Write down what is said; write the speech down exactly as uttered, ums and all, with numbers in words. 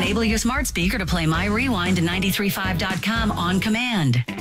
Enable your smart speaker to play My Rewind to nine three five dot com on command.